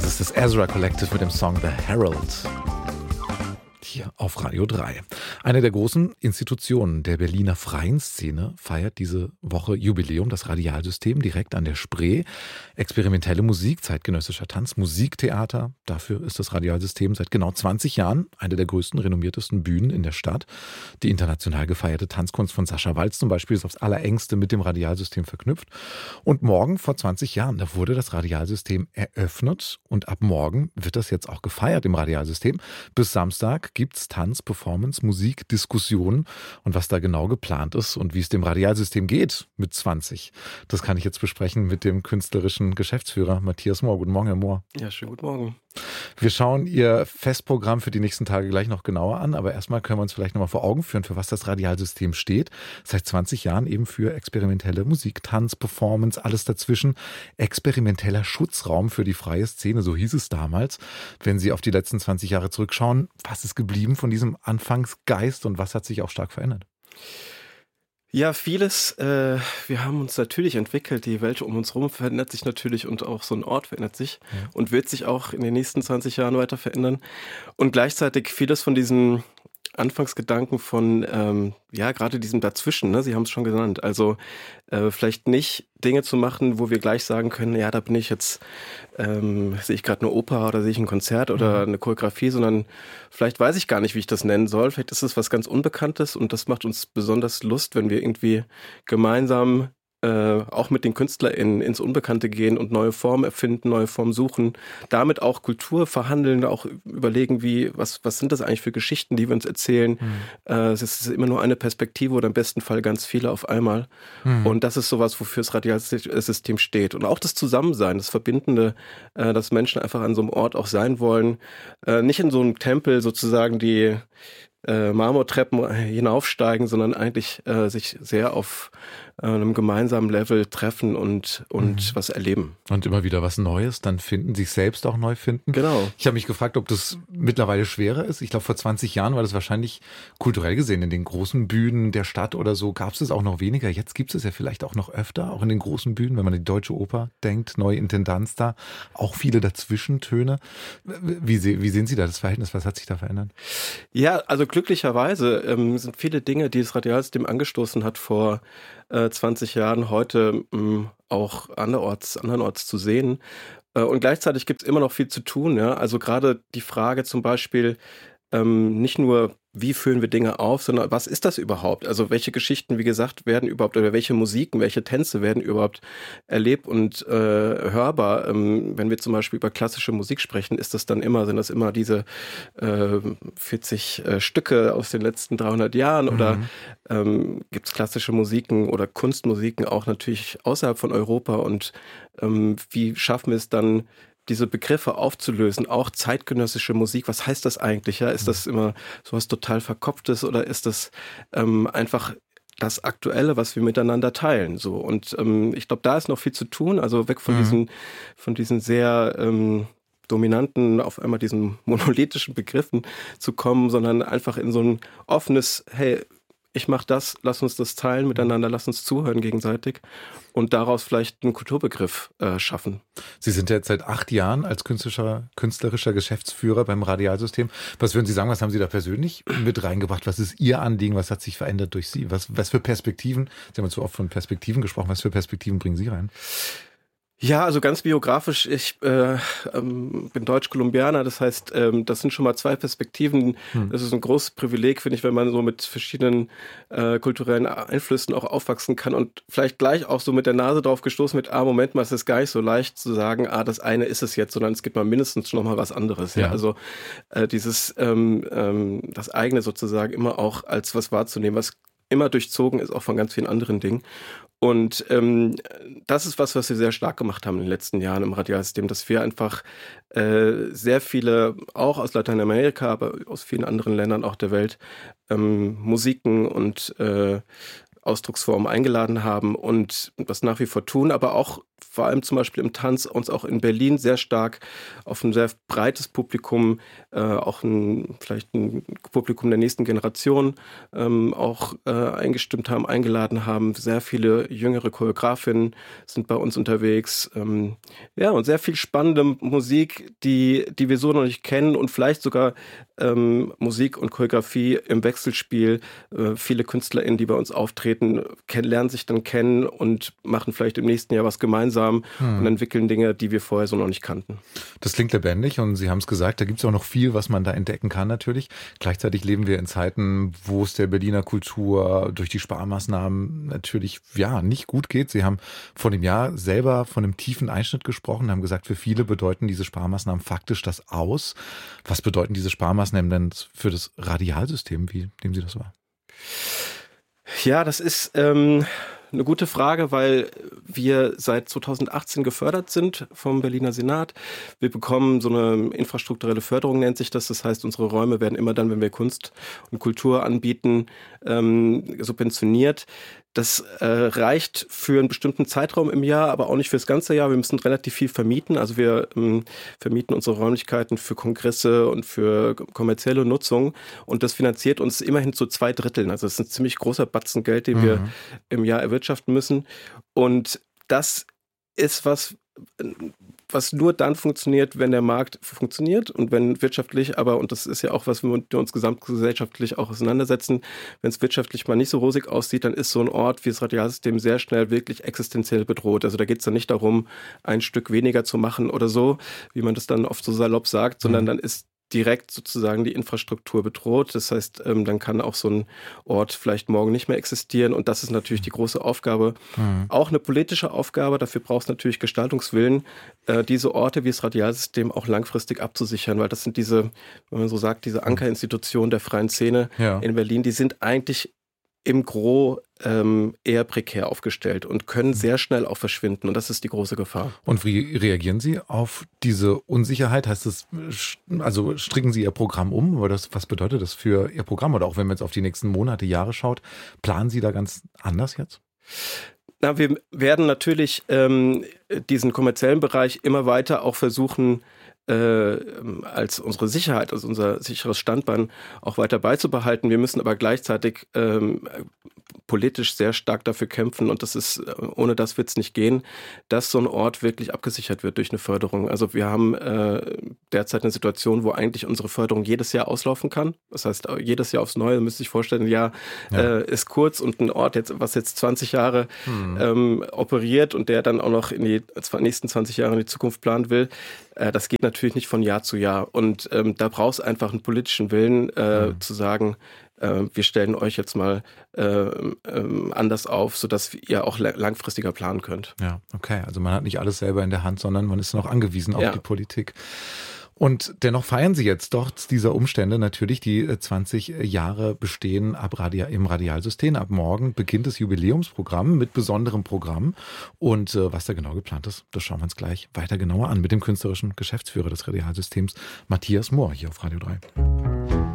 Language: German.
Das ist das Ezra Collective mit dem Song The Herald. Hier auf Radio 3. Eine der großen Institutionen der Berliner freien Szene feiert diese Woche Jubiläum, das Radialsystem direkt an der Spree. Experimentelle Musik, zeitgenössischer Tanz, Musiktheater. Dafür ist das Radialsystem seit genau 20 Jahren eine der größten, renommiertesten Bühnen in der Stadt. Die international gefeierte Tanzkunst von Sascha Waltz zum Beispiel ist aufs Allerengste mit dem Radialsystem verknüpft. Und morgen vor 20 Jahren, da wurde das Radialsystem eröffnet und ab morgen wird das jetzt auch gefeiert im Radialsystem. Bis Samstag gibt's Tanz, Performance, Musik, Diskussionen und was da genau geplant ist und wie es dem Radialsystem geht mit 20. Das kann ich jetzt besprechen mit dem künstlerischen Geschäftsführer Matthias Mohr. Guten Morgen, Herr Mohr. Ja, schönen guten Morgen. Wir schauen Ihr Festprogramm für die nächsten Tage gleich noch genauer an, aber erstmal können wir uns vielleicht nochmal vor Augen führen, für was das Radialsystem steht. Seit 20 Jahren eben für experimentelle Musik, Tanz, Performance, alles dazwischen. Experimenteller Schutzraum für die freie Szene, so hieß es damals. Wenn Sie auf die letzten 20 Jahre zurückschauen, was ist geblieben von diesem Anfangsgeist und was hat sich auch stark verändert? Ja, vieles. Wir haben uns natürlich entwickelt. Die Welt um uns herum verändert sich natürlich und auch so ein Ort verändert sich und wird sich auch in den nächsten 20 Jahren weiter verändern. Und gleichzeitig vieles von diesen Anfangsgedanken von, gerade diesem Dazwischen, ne? Sie haben es schon genannt. Also vielleicht nicht Dinge zu machen, wo wir gleich sagen können, ja, da bin ich jetzt, sehe ich gerade eine Oper oder sehe ich ein Konzert oder eine Choreografie, sondern vielleicht weiß ich gar nicht, wie ich das nennen soll. Vielleicht ist es was ganz Unbekanntes und das macht uns besonders Lust, wenn wir irgendwie gemeinsam auch mit den KünstlerInnen ins Unbekannte gehen und neue Formen erfinden, neue Formen suchen, damit auch Kultur verhandeln, auch überlegen, was sind das eigentlich für Geschichten, die wir uns erzählen. Es ist immer nur eine Perspektive oder im besten Fall ganz viele auf einmal. Und das ist sowas, wofür das Radialsystem steht. Und auch das Zusammensein, das Verbindende, dass Menschen einfach an so einem Ort auch sein wollen. Nicht in so einem Tempel sozusagen die Marmortreppen hinaufsteigen, sondern eigentlich sich sehr auf einem gemeinsamen Level treffen und was erleben. Und immer wieder was Neues, dann finden, sich selbst auch neu finden. Genau. Ich habe mich gefragt, ob das mittlerweile schwerer ist. Ich glaube, vor 20 Jahren war das wahrscheinlich kulturell gesehen in den großen Bühnen der Stadt oder so, gab es auch noch weniger. Jetzt gibt es ja vielleicht auch noch öfter, auch in den großen Bühnen, wenn man an die Deutsche Oper denkt, neue Intendanz da, auch viele Dazwischentöne. Wie sehen Sie da das Verhältnis? Was hat sich da verändert? Ja, also glücklicherweise sind viele Dinge, die das Radialsystem angestoßen hat vor 20 Jahren, heute auch andernorts zu sehen. Und gleichzeitig gibt es immer noch viel zu tun. Ja? Also gerade die Frage zum Beispiel, nicht nur, wie führen wir Dinge auf, sondern was ist das überhaupt? Also welche Geschichten, wie gesagt, werden überhaupt, oder welche Musiken, welche Tänze werden überhaupt erlebt und hörbar? Wenn wir zum Beispiel über klassische Musik sprechen, sind das immer diese 40 Stücke aus den letzten 300 Jahren oder gibt es klassische Musiken oder Kunstmusiken auch natürlich außerhalb von Europa und wie schaffen wir es dann, diese Begriffe aufzulösen, auch zeitgenössische Musik, was heißt das eigentlich? Ja? Ist das immer sowas total Verkopftes oder ist das einfach das Aktuelle, was wir miteinander teilen? So. Und ich glaube, da ist noch viel zu tun, also weg von diesen sehr dominanten, auf einmal diesen monolithischen Begriffen zu kommen, sondern einfach in so ein offenes, hey, ich mache das, lass uns das teilen miteinander, lass uns zuhören gegenseitig und daraus vielleicht einen Kulturbegriff schaffen. Sie sind ja jetzt seit 8 Jahren als künstlerischer Geschäftsführer beim Radialsystem. Was würden Sie sagen, was haben Sie da persönlich mit reingebracht? Was ist Ihr Anliegen? Was hat sich verändert durch Sie? Was für Perspektiven? Sie haben jetzt so oft von Perspektiven gesprochen. Was für Perspektiven bringen Sie rein? Ja, also ganz biografisch, ich bin Deutsch-Kolumbianer, das heißt, das sind schon mal 2 Perspektiven. Das ist ein großes Privileg, finde ich, wenn man so mit verschiedenen kulturellen Einflüssen auch aufwachsen kann und vielleicht gleich auch so mit der Nase drauf gestoßen wird, Moment mal, es ist gar nicht so leicht zu sagen, das eine ist es jetzt, sondern es gibt mal mindestens noch mal was anderes. Ja. Also dieses das eigene sozusagen immer auch als was wahrzunehmen, was immer durchzogen ist, auch von ganz vielen anderen Dingen. Und das ist was wir sehr stark gemacht haben in den letzten Jahren im Radialsystem, dass wir einfach sehr viele, auch aus Lateinamerika, aber aus vielen anderen Ländern auch der Welt, Musiken und Ausdrucksformen eingeladen haben und das nach wie vor tun, aber auch vor allem zum Beispiel im Tanz uns auch in Berlin sehr stark auf ein sehr breites Publikum, auch vielleicht ein Publikum der nächsten Generation auch eingestimmt haben, eingeladen haben. Sehr viele jüngere Choreografinnen sind bei uns unterwegs. Ja, und sehr viel spannende Musik, die wir so noch nicht kennen und vielleicht sogar Musik und Choreografie im Wechselspiel. Viele KünstlerInnen, die bei uns auftreten, lernen sich dann kennen und machen vielleicht im nächsten Jahr was gemeinsam und entwickeln Dinge, die wir vorher so noch nicht kannten. Das klingt lebendig und Sie haben es gesagt, da gibt es auch noch viel, was man da entdecken kann natürlich. Gleichzeitig leben wir in Zeiten, wo es der Berliner Kultur durch die Sparmaßnahmen natürlich nicht gut geht. Sie haben vor dem Jahr selber von einem tiefen Einschnitt gesprochen, haben gesagt, für viele bedeuten diese Sparmaßnahmen faktisch das Aus. Was bedeuten diese Sparmaßnahmen denn für das Radialsystem? Wie nehmen Sie das wahr? Ja, das ist eine gute Frage, weil wir seit 2018 gefördert sind vom Berliner Senat. Wir bekommen so eine infrastrukturelle Förderung, nennt sich das. Das heißt, unsere Räume werden immer dann, wenn wir Kunst und Kultur anbieten, subventioniert. Das reicht für einen bestimmten Zeitraum im Jahr, aber auch nicht fürs ganze Jahr. Wir müssen relativ viel vermieten. Also wir vermieten unsere Räumlichkeiten für Kongresse und für kommerzielle Nutzung. Und das finanziert uns immerhin zu 2/3. Also das ist ein ziemlich großer Batzen Geld, den wir im Jahr erwirtschaften müssen. Und das ist was nur dann funktioniert, wenn der Markt funktioniert und wenn wirtschaftlich, und das ist ja auch, was wir uns gesamtgesellschaftlich auch auseinandersetzen, wenn es wirtschaftlich mal nicht so rosig aussieht, dann ist so ein Ort wie das Radialsystem sehr schnell wirklich existenziell bedroht. Also da geht es dann nicht darum, ein Stück weniger zu machen oder so, wie man das dann oft so salopp sagt, sondern dann ist direkt sozusagen die Infrastruktur bedroht. Das heißt, dann kann auch so ein Ort vielleicht morgen nicht mehr existieren und das ist natürlich die große Aufgabe. Auch eine politische Aufgabe, dafür braucht es natürlich Gestaltungswillen, diese Orte wie das Radialsystem auch langfristig abzusichern, weil das sind diese, wenn man so sagt, diese Ankerinstitutionen der freien Szene in Berlin, die sind eigentlich im Gros eher prekär aufgestellt und können sehr schnell auch verschwinden. Und das ist die große Gefahr. Und wie reagieren Sie auf diese Unsicherheit? Heißt das, also stricken Sie Ihr Programm um? Oder was bedeutet das für Ihr Programm? Oder auch wenn man jetzt auf die nächsten Monate, Jahre schaut, planen Sie da ganz anders jetzt? Na, wir werden natürlich diesen kommerziellen Bereich immer weiter auch versuchen, als unsere Sicherheit, als unser sicheres Standbein auch weiter beizubehalten. Wir müssen aber gleichzeitig politisch sehr stark dafür kämpfen und das ist, ohne das wird es nicht gehen, dass so ein Ort wirklich abgesichert wird durch eine Förderung. Also wir haben derzeit eine Situation, wo eigentlich unsere Förderung jedes Jahr auslaufen kann. Das heißt, jedes Jahr aufs Neue, müsste sich vorstellen, ein Jahr ist kurz und ein Ort, was jetzt 20 Jahre operiert und der dann auch noch in die nächsten 20 Jahre in die Zukunft planen will, das geht natürlich nicht von Jahr zu Jahr. Und da braucht es einfach einen politischen Willen, zu sagen, wir stellen euch jetzt mal anders auf, sodass ihr auch langfristiger planen könnt. Ja, okay. Also man hat nicht alles selber in der Hand, sondern man ist noch angewiesen auf die Politik. Und dennoch feiern Sie jetzt trotz dieser Umstände natürlich die 20 Jahre Bestehen im Radialsystem. Ab morgen beginnt das Jubiläumsprogramm mit besonderem Programm. Und was da genau geplant ist, das schauen wir uns gleich weiter genauer an mit dem künstlerischen Geschäftsführer des Radialsystems, Matthias Mohr, hier auf Radio 3.